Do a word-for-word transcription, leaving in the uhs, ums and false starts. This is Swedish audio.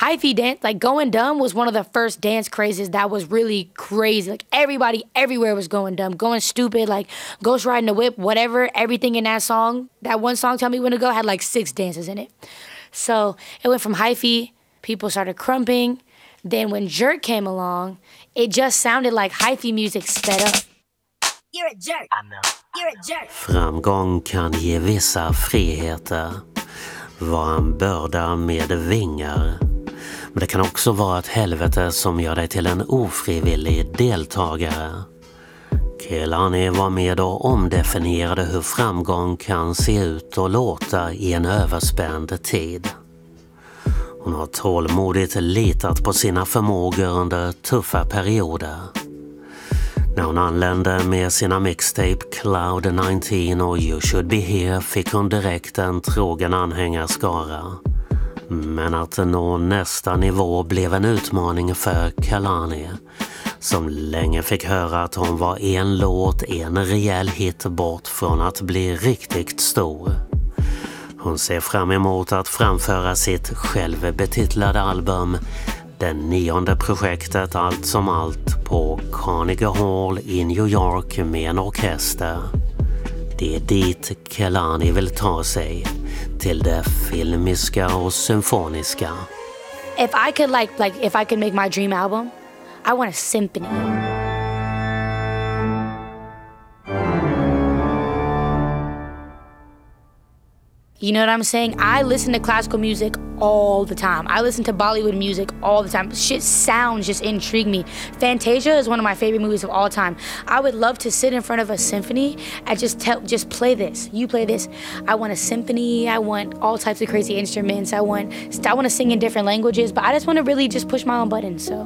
hyphy dance, like going dumb was one of the first dance crazes that was really crazy. Like everybody everywhere was going dumb, going stupid, like Ghost Riding the Whip, whatever. Everything in that song, that one song, Tell Me When to Go, had like six dances in it. So it went from hyphy, people started crumping. Then when Jerk came along, it just sounded like hyphy music sped up. You're a jerk. I know. You're a jerk. Framgång kan ge vissa friheter, vara en börda med vingar. Men det kan också vara ett helvete som gör dig till en ofrivillig deltagare. Kehlani var med och omdefinierade hur framgång kan se ut och låta i en överspänd tid. Hon har tålmodigt litat på sina förmågor under tuffa perioder. När hon anlände med sina mixtape Cloud nitton och You Should Be Here fick hon direkt en trogen anhängarskara. Men att nå nästa nivå blev en utmaning för Kehlani, som länge fick höra att hon var en låt, en rejäl hit bort från att bli riktigt stor. Hon ser fram emot att framföra sitt självbetitlade album, det nionde projektet Allt som allt, på Carnegie Hall i New York med en orkester. Det är dit Kehlani vill ta sig, till det filmiska och symfoniska. If I could like, like if I could make my dream album, I want a symphony. You know what I'm saying? I listen to classical music all the time. I listen to Bollywood music all the time. Shit sounds just intrigue me. Fantasia is one of my favorite movies of all time. I would love to sit in front of a symphony and just tell, just play this. You play this. I want a symphony. I want all types of crazy instruments. I want, I want to sing in different languages, but I just want to really just push my own buttons. So.